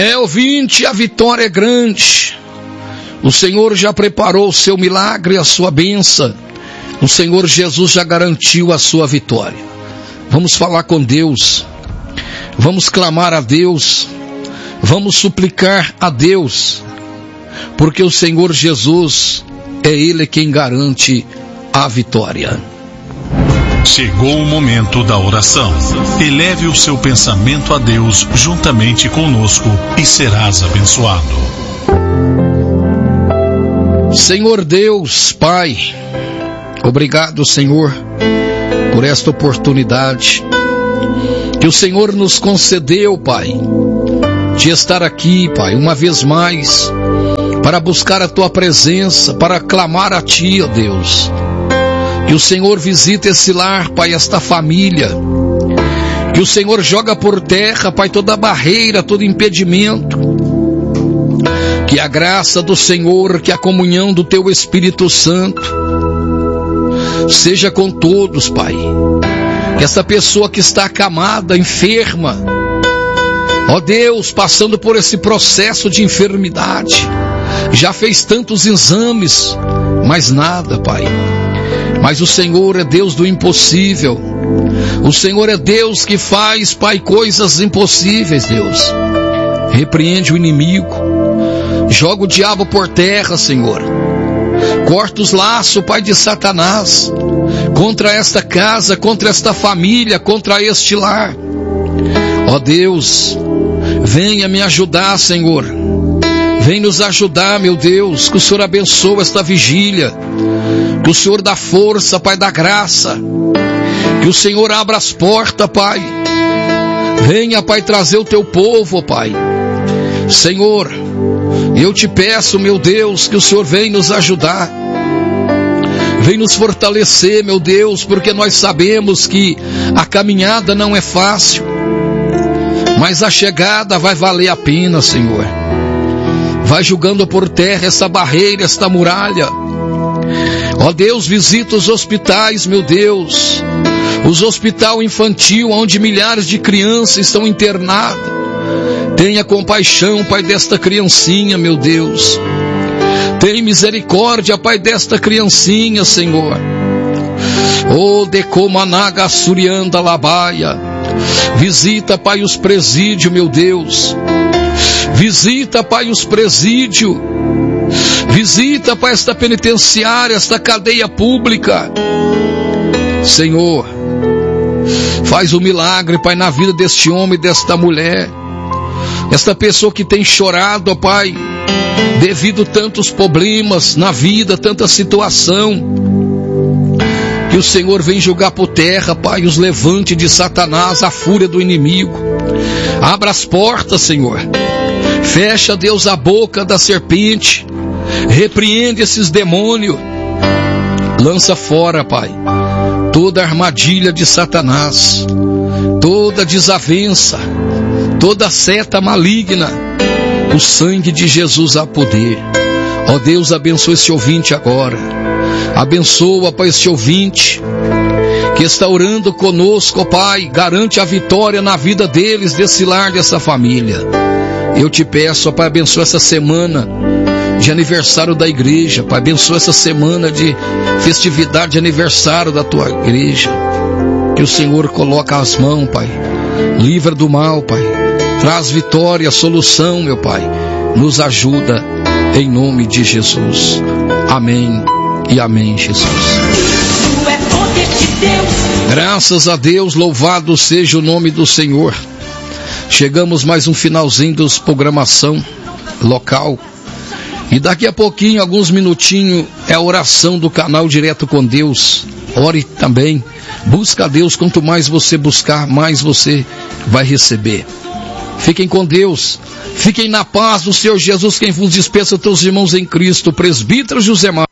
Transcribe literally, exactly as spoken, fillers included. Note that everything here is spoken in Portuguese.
É, ouvinte, a vitória é grande. O Senhor já preparou o seu milagre, a sua bênção. O Senhor Jesus já garantiu a sua vitória. Vamos falar com Deus. Vamos clamar a Deus. Vamos suplicar a Deus. Porque o Senhor Jesus é Ele quem garante a vitória. Chegou o momento da oração. Eleve o seu pensamento a Deus juntamente conosco e serás abençoado. Senhor Deus, Pai, obrigado, Senhor, por esta oportunidade que o Senhor nos concedeu, Pai, de estar aqui, Pai, uma vez mais, para buscar a Tua presença, para clamar a Ti, ó Deus. Que o Senhor visite esse lar, Pai, esta família. Que o Senhor joga por terra, Pai, toda barreira, todo impedimento. Que a graça do Senhor, que a comunhão do Teu Espírito Santo seja com todos, Pai. Que essa pessoa que está acamada, enferma, ó Deus, passando por esse processo de enfermidade, já fez tantos exames, mas nada, Pai. Mas o Senhor é Deus do impossível. O Senhor é Deus que faz, Pai, coisas impossíveis, Deus. Repreende o inimigo. Joga o diabo por terra, Senhor. Corta os laços, Pai, de Satanás. Contra esta casa, contra esta família, contra este lar. Ó Deus, venha me ajudar, Senhor. Vem nos ajudar, meu Deus. Que o Senhor abençoe esta vigília. Que o Senhor dá força, Pai, dá graça. Que o Senhor abra as portas, Pai. Venha, Pai, trazer o Teu povo, Pai. Senhor, eu te peço, meu Deus, que o Senhor venha nos ajudar. Vem nos fortalecer, meu Deus, porque nós sabemos que a caminhada não é fácil. Mas a chegada vai valer a pena, Senhor. Vai jogando por terra essa barreira, esta muralha. Ó Deus, visita os hospitais, meu Deus. Os hospital infantil, onde milhares de crianças estão internadas. Tenha compaixão, Pai, desta criancinha, meu Deus. Tenha misericórdia, Pai, desta criancinha, Senhor. Oh, decomanaga surianda labaia. Visita, Pai, os presídios, meu Deus. Visita, Pai, os presídios. Visita, Pai, esta penitenciária, esta cadeia pública. Senhor, faz um milagre, Pai, na vida deste homem e desta mulher. Esta pessoa que tem chorado, ó Pai, devido a tantos problemas na vida, tanta situação. Que o Senhor vem julgar por terra, Pai, os levantes de Satanás, a fúria do inimigo. Abra as portas, Senhor. Fecha, Deus, a boca da serpente. Repreende esses demônios. Lança fora, Pai, toda a armadilha de Satanás, toda desavença, toda seta maligna. O sangue de Jesus há poder. Ó Deus, abençoa esse ouvinte agora. Abençoa, Pai, esse ouvinte que está orando conosco, ó Pai. Garante a vitória na vida deles, desse lar, dessa família. Eu te peço, ó Pai, abençoa essa semana de aniversário da igreja, Pai. Abençoa essa semana de festividade de aniversário da tua igreja. Que o Senhor coloque as mãos, Pai. Livra do mal, Pai. Traz vitória, solução, meu Pai. Nos ajuda em nome de Jesus. Amém e amém, Jesus. Graças a Deus, louvado seja o nome do Senhor. Chegamos mais um finalzinho dos programação local. E daqui a pouquinho, alguns minutinhos, é a oração do canal Direto com Deus. Ore também. Busca a Deus. Quanto mais você buscar, mais você vai receber. Fiquem com Deus. Fiquem na paz do Senhor Jesus, quem vos dispensa, teus irmãos em Cristo. Presbítero José Mar.